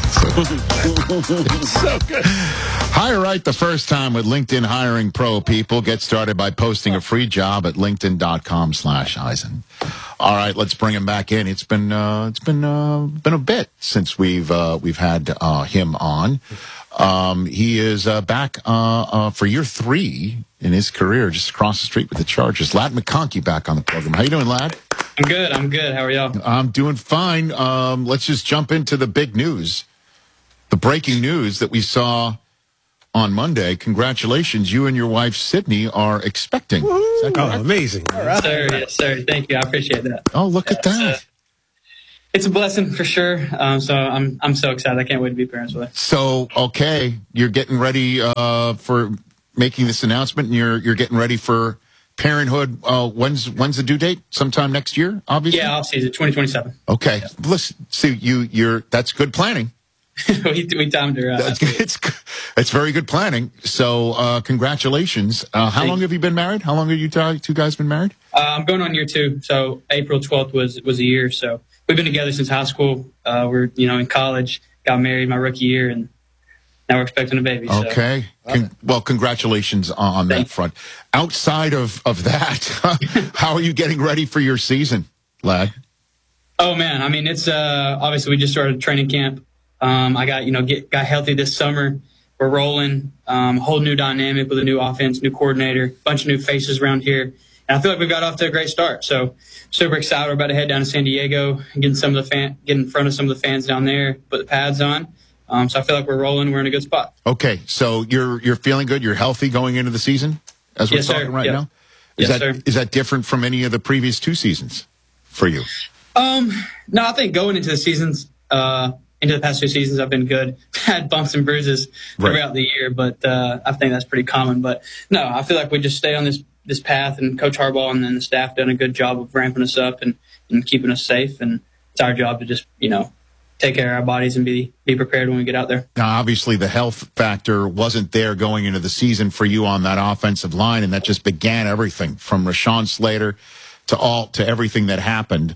So good. Hire right the first time with LinkedIn Hiring Pro, people. Get started by posting a free job at linkedin.com/Eisen. All right, let's bring him back in. It's been a bit since we've had him on. He is back for year 3 in his career, just across the street with the Chargers. Ladd McConkey back on the program. How you doing, Ladd? I'm good. How are y'all? I'm doing fine. Let's just jump into the big news. The breaking news that we saw on Monday. Congratulations. You and your wife, Sydney, are expecting. Oh, amazing. All right. Sir, yes, sir. Thank you. I appreciate that. Oh, look at that. It's a blessing for sure. So I'm so excited. I can't wait to be parents with her. So, okay, you're getting ready for making this announcement, and you're getting ready for parenthood. When's the due date? Sometime next year, obviously? Yeah, off season, 2027. Okay. Yeah. Listen, see, you're that's good planning. we timed her out. It's very good planning. So, congratulations. How long have you been married? How long have you two guys been married? I'm going on year 2. So April 12th was a year. So we've been together since high school. We're in college, got married my rookie year, and now we're expecting a baby. Okay. Well, congratulations on that front. Outside of that, how are you getting ready for your season, Ladd? Oh man, I mean, it's obviously we just started training camp. I got healthy this summer. We're rolling, whole new dynamic with a new offense, new coordinator, bunch of new faces around here. And I feel like we got off to a great start. So super excited. We're about to head down to San Diego and get in front of some of the fans down there, put the pads on. So I feel like we're rolling. We're in a good spot. Okay. So you're feeling good. You're healthy going into the season as we're talking right now? Is that different from any of the previous 2 seasons for you? No, I think going into the seasons, into the past 2 seasons, I've been good. Had bumps and bruises throughout the year, but I think that's pretty common. But no, I feel like we just stay on this path, and Coach Harbaugh and then the staff done a good job of ramping us up and keeping us safe. And it's our job to just, take care of our bodies and be prepared when we get out there. Now, obviously, the health factor wasn't there going into the season for you on that offensive line, and that just began everything from Rashawn Slater to everything that happened.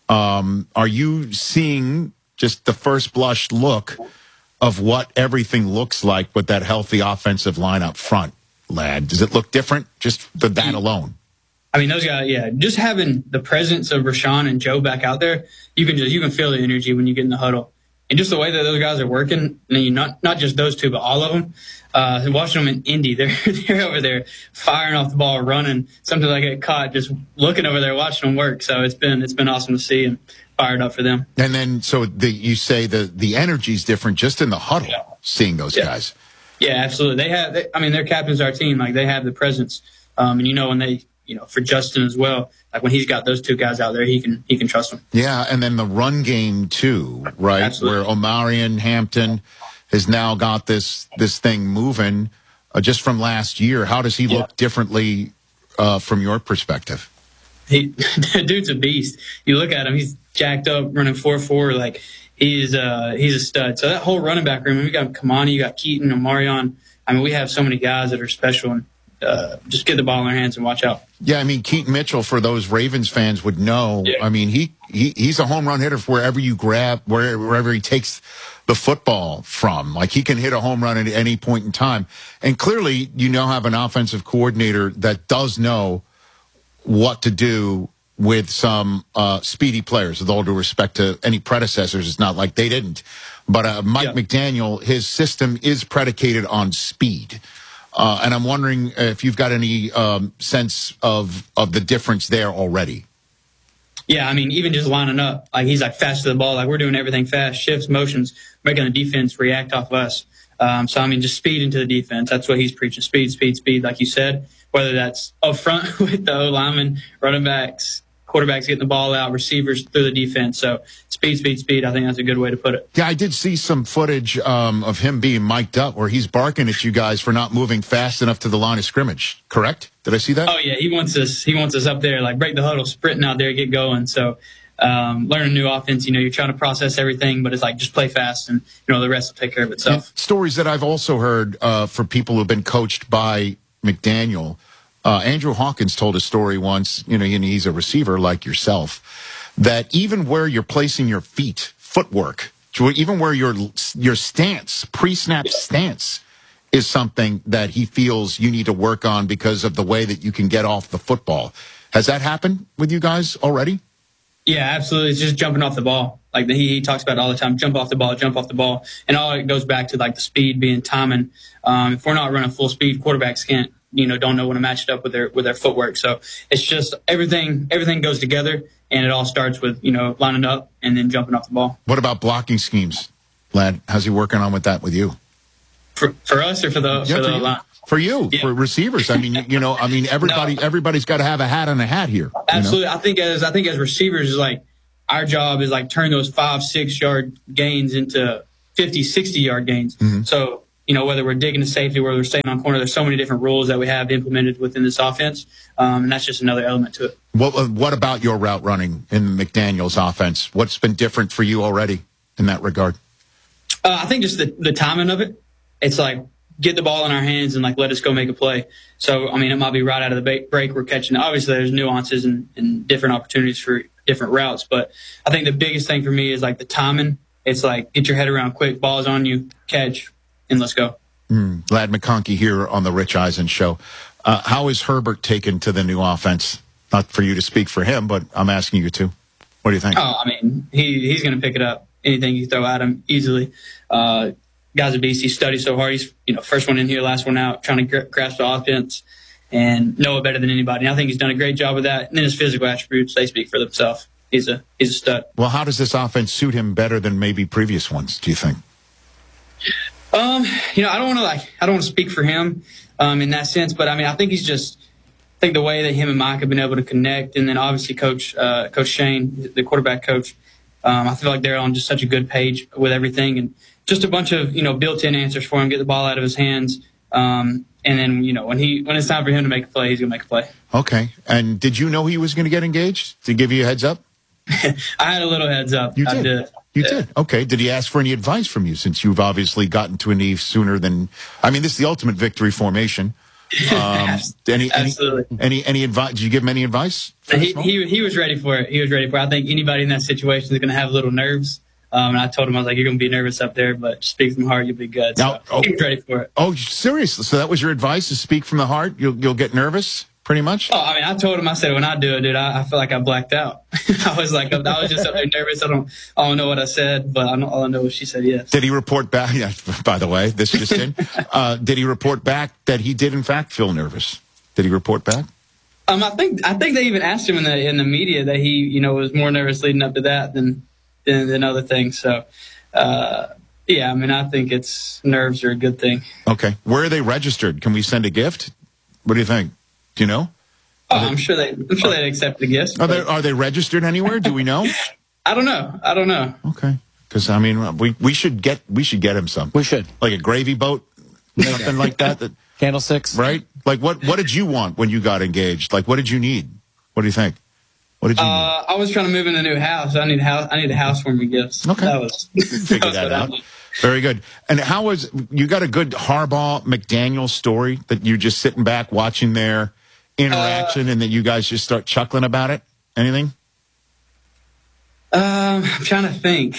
Are you seeing just the first blush look of what everything looks like with that healthy offensive line up front, Ladd? Does it look different just for that alone? I mean, those guys, just having the presence of Rashawn and Joe back out there, you can feel the energy when you get in the huddle. And just the way that those guys are working, not just those 2, but all of them. Watching them in Indy, they're over there firing off the ball, running. Sometimes I get caught just looking over there, watching them work. So it's been awesome to see and fired up for them. And then, so you say the energy's different just in the huddle, seeing those guys. Yeah, absolutely. Their captains of our team. Like, they have the presence. And when they, for Justin as well, like when he's got those 2 guys out there, he can trust them. Yeah, and then the run game too, right? Absolutely. Where Omarion Hampton has now got this thing moving just from last year. How does he look differently from your perspective? The dude's a beast. You look at him, he's jacked up, running 4.4. Like, he's a stud. So that whole running back room, we got Kamani, you got Keaton, Omarion. I mean, we have so many guys that are special, and just get the ball in their hands and watch out. Yeah, I mean, Keaton Mitchell, for those Ravens fans, would know. Yeah. I mean, he's a home run hitter wherever you grab, wherever he takes the football from. Like, he can hit a home run at any point in time. And clearly, you now have an offensive coordinator that does know what to do with some speedy players. With all due respect to any predecessors, it's not like they didn't. But Mike McDaniel, his system is predicated on speed. And I'm wondering if you've got any sense of the difference there already. Yeah, I mean, even just lining up, like, he's like fast to the ball. Like, we're doing everything fast, shifts, motions, making the defense react off of us. So, I mean, just speed into the defense. That's what he's preaching. Speed, speed, speed, like you said, whether that's up front with the O-linemen, running backs, quarterbacks getting the ball out, receivers through the defense. So speed, speed, speed. I think that's a good way to put it. Yeah, I did see some footage of him being mic'd up where he's barking at you guys for not moving fast enough to the line of scrimmage. Correct? Did I see that? Oh, yeah. He wants us up there, like, break the huddle, sprinting out there, get going. So learn a new offense. You're trying to process everything, but it's like, just play fast, and the rest will take care of itself. And stories that I've also heard for people who've been coached by McDaniel. Andrew Hawkins told a story once, he's a receiver like yourself, that even where you're placing your feet, footwork even where your stance, pre-snap stance, is something that he feels you need to work on because of the way that you can get off the football. Has that happened with you guys already? Yeah, absolutely. It's just jumping off the ball. Like he talks about it all the time. Jump off the ball. And all it goes back to like the speed being timing. If we're not running full speed, quarterbacks can't, don't know when to match it up with their footwork. So it's just everything goes together, and it all starts with, lining up and then jumping off the ball. What about blocking schemes, Lad? How's he working on with that with you? For us or for the line? For you, for receivers. I mean, everybody's got to have a hat on a hat here. Absolutely. I think as receivers, is like our job is like turn those 5-6 yard gains into 50-60 yard gains. Mm-hmm. So, whether we're digging to safety, whether we're staying on corner, there's so many different rules that we have implemented within this offense. And that's just another element to it. What about your route running in McDaniel's offense? What's been different for you already in that regard? I think just the timing of it. It's like, get the ball in our hands and like let us go make a play. So, I mean, it might be right out of the break we're catching. Obviously, there's nuances and different opportunities for different routes. But I think the biggest thing for me is like the timing. It's like get your head around quick, ball's on you, catch, and let's go. Lad McConkey here on the Rich Eisen Show. How is Herbert taken to the new offense? Not for you to speak for him, but I'm asking you to. What do you think? Oh, I mean, he's going to pick it up. Anything you throw at him easily. Guys at BC study so hard. He's, first one in here, last one out, trying to grasp the offense and know it better than anybody. And I think he's done a great job with that. And then his physical attributes, they speak for themselves. He's a stud. Well, how does this offense suit him better than maybe previous ones, do you think? I don't want to speak for him in that sense, but I mean, I think I think the way that him and Mike have been able to connect, and then obviously Coach Shane, the quarterback coach, I feel like they're on just such a good page with everything, and just a bunch of built-in answers for him, get the ball out of his hands, and then when it's time for him to make a play, he's gonna make a play. Okay. And did you know he was going to get engaged? Did he give you a heads up? I had a little heads up. You did. I did. You did. Okay. Did he ask for any advice from you since you've obviously gotten to a knee sooner than? I mean, this is the ultimate victory formation. Any advice? Did you give him any advice? He was ready for it. He was ready for it. I think anybody in that situation is going to have little nerves. And I told him, I was like, you're going to be nervous up there, but speak from the heart, you'll be good. So he was ready for it. Oh, seriously? So that was your advice, to speak from the heart? You'll get nervous, pretty much? Oh, I mean, I told him, I said, when I do it, dude, I feel like I blacked out. I was just up there nervous. I don't know what I said, but all I know is she said yes. Did he report back? Yeah, by the way, this just in. Did he report back that he did, in fact, feel nervous? Did he report back? I think they even asked him in the media that he, was more nervous leading up to that than other things. So, yeah, I mean, I think nerves are a good thing. Okay. Where are they registered? Can we send a gift? What do you think? Do you know? I'm sure they'd accept the gift. Are they registered anywhere? Do we know? I don't know. Okay. Because, I mean, we should get him some. We should. Like a gravy boat, something like that. Candlesticks. Right? Like, what did you want when you got engaged? Like, what did you need? What do you think? What did you need? I was trying to move in a new house. I need a housewarming gifts. Okay. Figure that out. Very good. And you got a good Harbaugh McDaniel story that you're just sitting back watching their interaction and that you guys just start chuckling about it? Anything? I'm trying to think.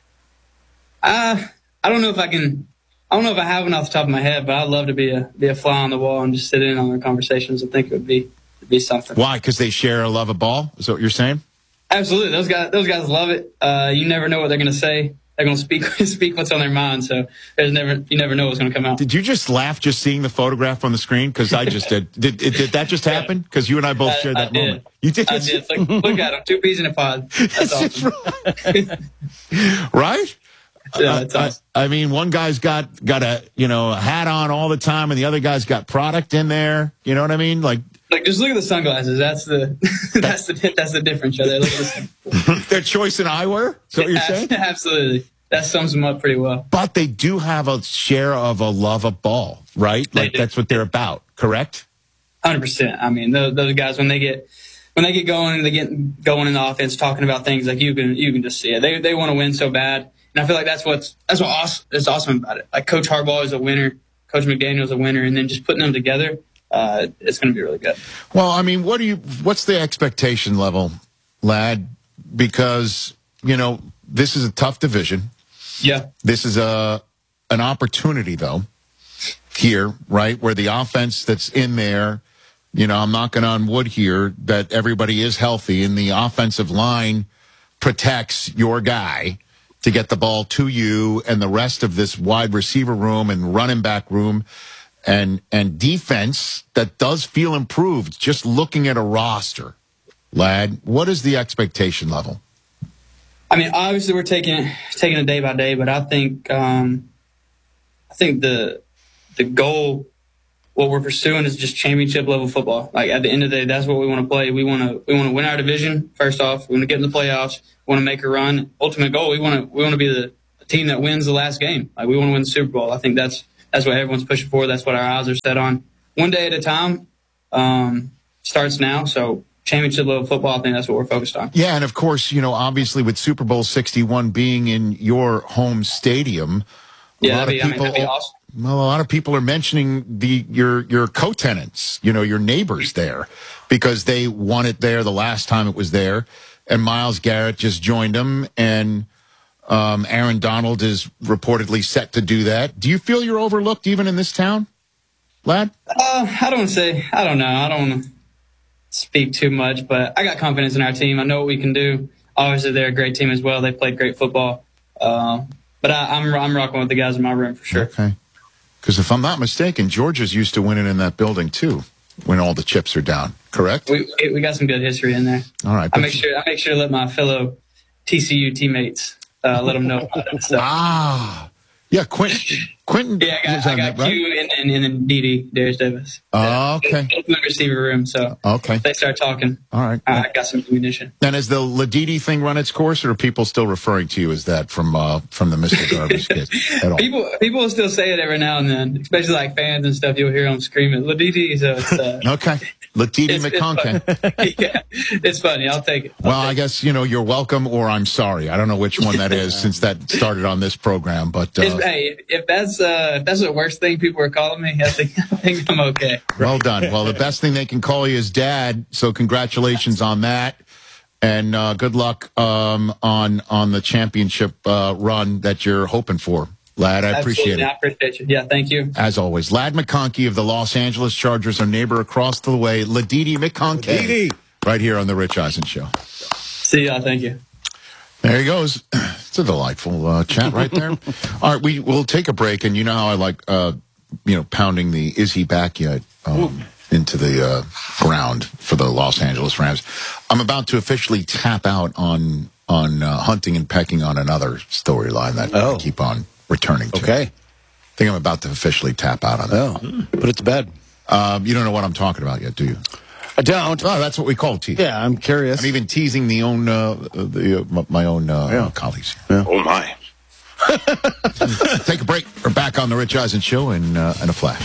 I don't know if I have one off the top of my head, but I'd love to be a fly on the wall and just sit in on their conversations. I think it would be something. Why? Because they share a love of ball? Is that what you're saying? Absolutely. Those guys love it. You never know what they're going to say. They're going to speak what's on their mind. So you never know what's going to come out. Did you just laugh just seeing the photograph on the screen? Because I just did. Did that just happen? Because you and I both shared that moment. You did. I did. Look at them. 2 peas in a pod. That's awesome. Right? Yeah, that's awesome. I mean, one guy's got a hat on all the time, and the other guy's got product in there. You know what I mean? Like just look at the sunglasses. That's the difference. Right there. Look at their choice in eyewear. Is that what you're saying? Absolutely. That sums them up pretty well. But they do have a share of a love of ball, right? That's what they're about. Correct? 100%. I mean, those guys when they get going, they get going in the offense, talking about things like you can just see it. They want to win so bad, and I feel like that's what's awesome about it. Like Coach Harbaugh is a winner, Coach McDaniel is a winner, and then just putting them together. It's going to be really good. Well, I mean, what's the expectation level, Lad? Because, this is a tough division. Yeah. This is an opportunity, though, here, right, where the offense that's in there, I'm knocking on wood here that everybody is healthy, and the offensive line protects your guy to get the ball to you, and the rest of this wide receiver room and running back room and defense that does feel improved. Just looking at a roster, Lad, what is the expectation level? I mean, obviously we're taking it day by day, but I think the goal, what we're pursuing, is just championship level football. Like, at the end of the day, that's what we want to play. We want to win our division. First off, we want to get in the playoffs. We want to make a run. Ultimate goal, we want to be the team that wins the last game. Like, we want to win the Super Bowl. I think that's what everyone's pushing for. That's what our eyes are set on. One day at a time. Starts now. So championship level football, I think that's what we're focused on. Yeah, and of course, obviously with Super Bowl 61 being in your home stadium, a lot of people are mentioning your co-tenants, your neighbors there, because they won it there the last time it was there, and Myles Garrett just joined them, and Aaron Donald is reportedly set to do that. Do you feel you're overlooked even in this town, Lad? I don't know. I don't want to speak too much, but I got confidence in our team. I know what we can do. Obviously, they're a great team as well. They played great football. But I'm rocking with the guys in my room for sure. Okay. Because if I'm not mistaken, Georgia's used to winning in that building too, when all the chips are down. Correct? We got some good history in there. All right. I make sure to let my fellow TCU teammates let them know about it. So. Yeah, Quentin. Yeah, I got right? Q and then DD, Darius Davis. Okay. In the receiver room, so okay. They start talking. All right. I got some ammunition. And has the Ladidi thing run its course, or are people still referring to you as that from the Mr. Garbage kid at all? People will still say it every now and then, especially like fans and stuff. You'll hear them screaming Ladidi. So it's okay. Ladidi McConkey. Yeah, it's funny. I'll take it. Well, I guess you're welcome, or I'm sorry. I don't know which one that is since that started on this program, but hey, if that's the worst thing people are calling me, I think I'm okay. Well done. Well, the best thing they can call you is Dad. So congratulations on that, and good luck on the championship run that you're hoping for, Lad. I appreciate it. I appreciate you. Yeah, thank you. As always, Lad McConkey of the Los Angeles Chargers, our neighbor across the way, Ladidi McConkey, right here on the Rich Eisen Show. See ya. Thank you. There he goes. It's a delightful chat right there. All right, we'll take a break, and you know how I like, pounding the "is he back yet" into the ground for the Los Angeles Rams. I'm about to officially tap out on hunting and pecking on another storyline that I keep on returning to. Okay. I think I'm about to officially tap out on that. Put it to bed. You don't know what I'm talking about yet, do you? I don't. Oh, that's what we call teasing. Yeah, I'm curious. I'm even teasing my own colleagues. Yeah. Oh, my. Take a break. We're back on the Rich Eisen Show in a flash.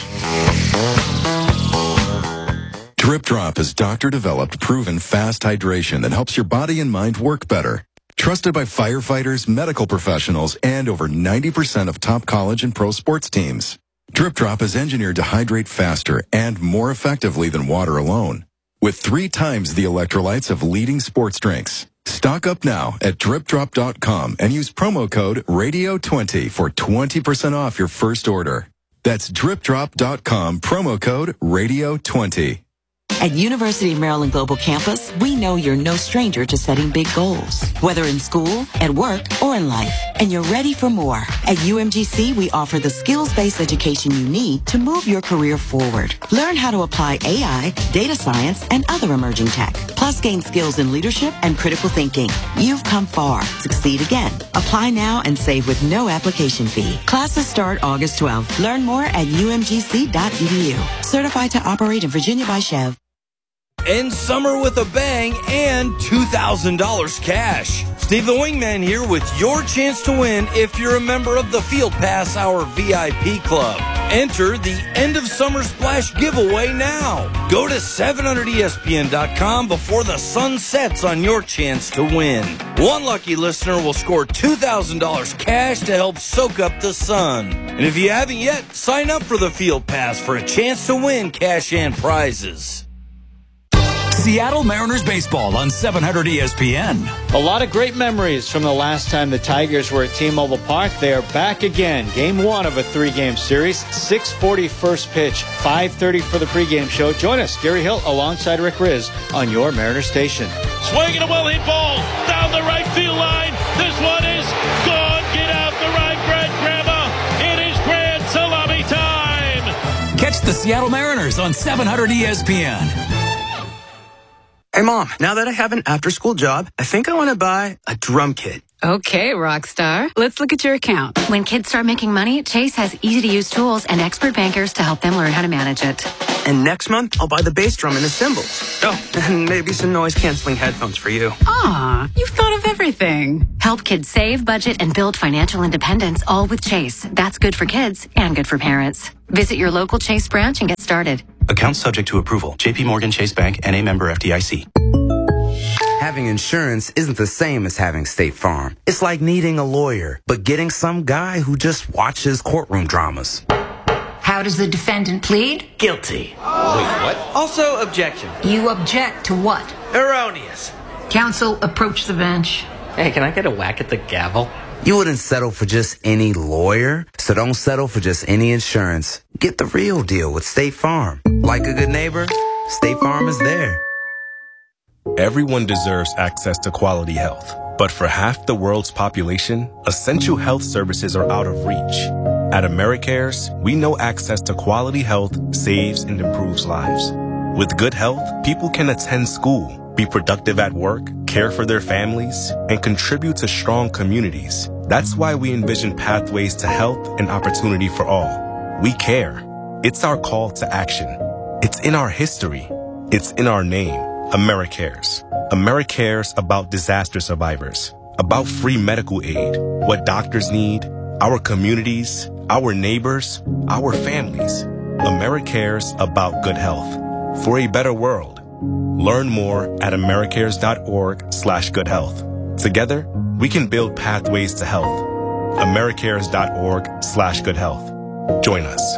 Drip Drop is doctor-developed, proven fast hydration that helps your body and mind work better. Trusted by firefighters, medical professionals, and over 90% of top college and pro sports teams. Drip Drop is engineered to hydrate faster and more effectively than water alone, with 3 times the electrolytes of leading sports drinks. Stock up now at DripDrop.com and use promo code RADIO20 for 20% off your first order. That's DripDrop.com, promo code RADIO20. At University of Maryland Global Campus, we know you're no stranger to setting big goals, whether in school, at work, or in life. And you're ready for more. At UMGC, we offer the skills-based education you need to move your career forward. Learn how to apply AI, data science, and other emerging tech. Plus, gain skills in leadership and critical thinking. You've come far. Succeed again. Apply now and save with no application fee. Classes start August 12th. Learn more at umgc.edu. Certified to operate in Virginia by Chev. End summer with a bang and $2,000 cash. Steve the Wingman here with your chance to win if you're a member of the Field Pass Hour VIP Club. Enter the End of Summer Splash giveaway now. Go to 700ESPN.com before the sun sets on your chance to win. One lucky listener will score $2,000 cash to help soak up the sun. And if you haven't yet, sign up for the Field Pass for a chance to win cash and prizes. Seattle Mariners baseball on 700 ESPN. A lot of great memories from the last time the Tigers were at T-Mobile Park. They are back again. Game 1 of a 3-game series. 6:40 first pitch, 5:30 for the pregame show. Join us, Gary Hill, alongside Rick Riz on your Mariner station. Swinging a well-hit ball down the right field line. This one is gone. Get out the right, Grand Grandma. It is grand salami time. Catch the Seattle Mariners on 700 ESPN. Hey, Mom, now that I have an after-school job, I think I want to buy a drum kit. Okay, Rockstar. Let's look at your account. When kids start making money, Chase has easy-to-use tools and expert bankers to help them learn how to manage it. And next month, I'll buy the bass drum and the cymbals. Oh, and maybe some noise-canceling headphones for you. Aw, you've thought of everything. Help kids save, budget, and build financial independence, all with Chase. That's good for kids and good for parents. Visit your local Chase branch and get started. Account subject to approval. JP Morgan Chase Bank, N.A. member FDIC. Having insurance isn't the same as having State Farm. It's like needing a lawyer, but getting some guy who just watches courtroom dramas. How does the defendant plead? Guilty. Wait, what? Also, objection. You object to what? Erroneous. Counsel, approach the bench. Hey, can I get a whack at the gavel? You wouldn't settle for just any lawyer, so don't settle for just any insurance. Get the real deal with State Farm. Like a good neighbor, State Farm is there. Everyone deserves access to quality health. But for half the world's population, essential health services are out of reach. At AmeriCares, we know access to quality health saves and improves lives. With good health, people can attend school, be productive at work, care for their families, and contribute to strong communities. That's why we envision pathways to health and opportunity for all. We care. It's our call to action. It's in our history. It's in our name. AmeriCares. AmeriCares about disaster survivors, about free medical aid, what doctors need, our communities, our neighbors, our families. AmeriCares about good health. For a better world. Learn more at americares.org/goodhealth. Together, we can build pathways to health. americares.org/goodhealth. Join us.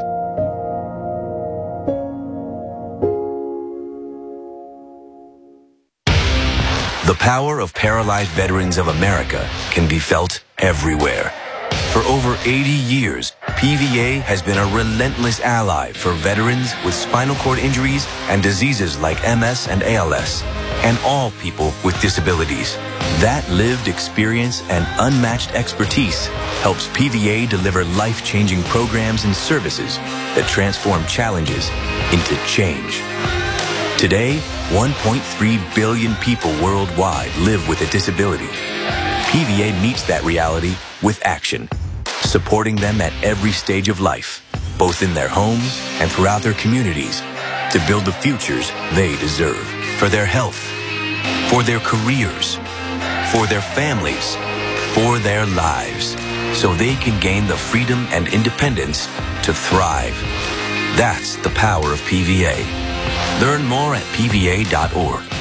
The power of Paralyzed Veterans of America can be felt everywhere. For over 80 years, PVA has been a relentless ally for veterans with spinal cord injuries and diseases like MS and ALS, and all people with disabilities. That lived experience and unmatched expertise helps PVA deliver life-changing programs and services that transform challenges into change. Today, 1.3 billion people worldwide live with a disability. PVA meets that reality with action, supporting them at every stage of life, both in their homes and throughout their communities, to build the futures they deserve for their health, for their careers, for their families, for their lives, so they can gain the freedom and independence to thrive. That's the power of PVA. Learn more at PVA.org.